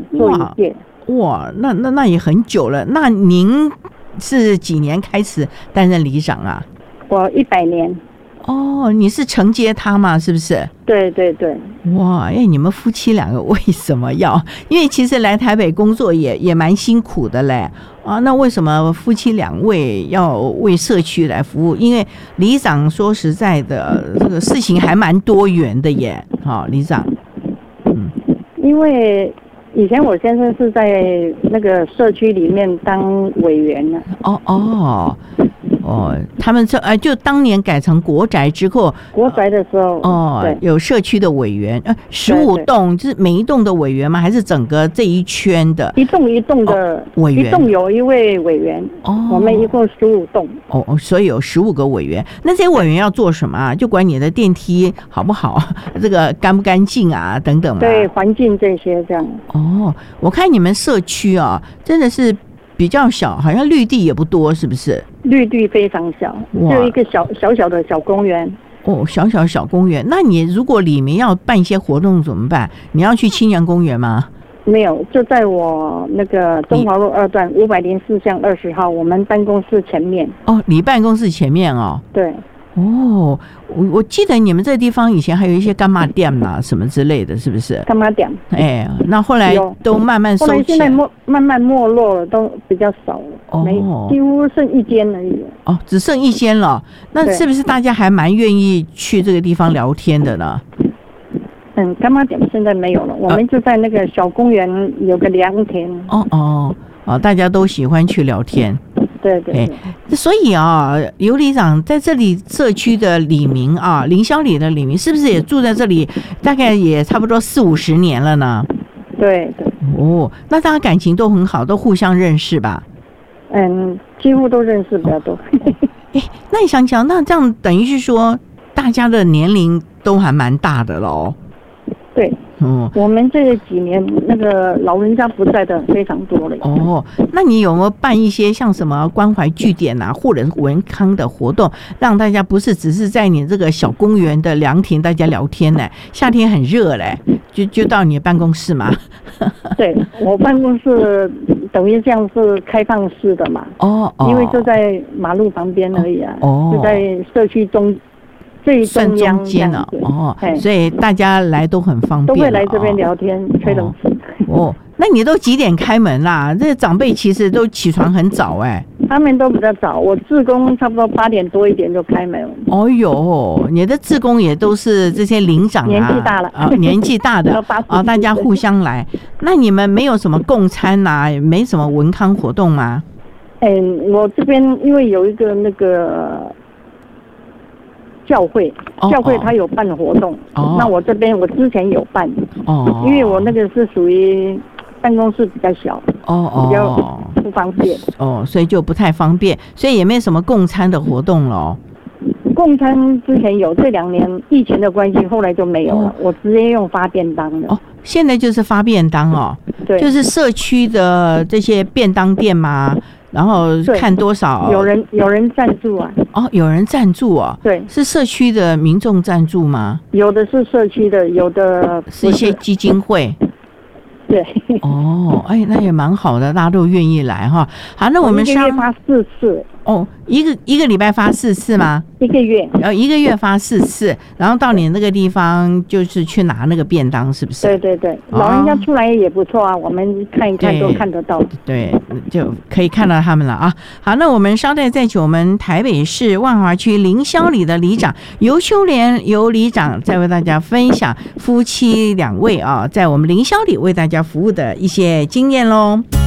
做一届。 哇，那也很久了。那您是几年开始担任里长啊？ 我100年。 哦，你是承接他吗？是不是？ 对对对。 哇，你们夫妻两个为什么要？因为其实来台北工作也蛮辛苦的嘞。啊，那为什么夫妻两位要为社区来服务？因为里长说实在的，这个事情还蛮多元的耶。好，里长， 因为以前我先生是在那个社区里面当委员呢。 他们就当年改成国宅之后， 国宅的时候有社区的委员，15栋就是每一栋的委员吗？还是整个这一圈的？ 一栋一栋的委员，一栋有一位委员。我们一共15栋。 所以有15个委员。那这些委员要做什么啊？就管你的电梯好不好，这个干不干净啊，等等嘛。 对，环境这些这样。 我看你们社区啊，真的是比较小，好像绿地也不多，是不是？ 绿地非常小，就一个小的小公园。 小公园。那你如果里面要办一些活动怎么办？你要去青年公园吗？ 没有，就在我那个中华路2段504巷20号，我们办公室前面。 你办公室前面哦。 对。 我记得你们这地方以前还有一些干妈店啊什么之类的，是不是？ 干妈店。 那后来都慢慢收起来。 后来现在慢慢没落了，都比较少了。几乎剩1间而已。 只剩1间了。那是不是大家还蛮愿意去这个地方聊天的呢？ 干妈店现在没有了，我们就在那个小公园有个凉亭。 大家都喜欢去聊天。 对对。 所以刘里长在这里社区的里民啊，凌霄里的里民是不是也住在这里？大概也差不多40-50年了呢。 对对。 那大家感情都很好，都互相认识吧？ 几乎都认识比较多。 那你想想，那这样等于是说，大家的年龄都还蛮大的咯。 对。我们这几年那个老人家不在的非常多了。 那你有没有办一些像什么关怀据点啊，或者是文康的活动，让大家不是只是在你这个小公园的凉亭大家聊天呢？夏天很热嘞，就到你的办公室嘛。 对，我办公室等于像是开放式的嘛。因为就在马路旁边而已啊。就在社区最中间了。 所以大家来都很方便， 都会来这边聊天，吹冷气。 那你都几点开门啦？这长辈其实都起床很早他们都比较早，我志工差不多8点多1点就开门了。 你的志工也都是这些领长年纪大了年纪大的大家互相来。那你们没有什么共餐啊，没什么文康活动吗？ 我这边因为有一个那个教会他有办活动。那我这边我之前有办。因为我那个是属于办公室比较小。比较不方便。 所以就不太方便，所以也没什么共餐的活动了。 共餐之前有，这2年疫情的关系，后来就没有了。我直接用发便当的。 现在就是发便当对， 就是社区的这些便当店嘛。然后看多少有人赞助啊。 有人赞助对， 是社区的民众赞助吗？ 有的是社区的，有的是一些基金会。 对。 那也蛮好的，大家都愿意来哈。好，那我们一个月发4次。 一个礼拜发4次吗 ？1个月。 1个月发4次，然后到你那个地方就是去拿那个便当，是不是？ 对对对，老人家出来也不错啊，我们看一看都看得到。 对，就可以看到他们了啊。好，那我们稍待再请我们台北市万华区凌霄里的里长游秋莲游里长再为大家分享夫妻2位在我们凌霄里为大家服务的一些经验咯。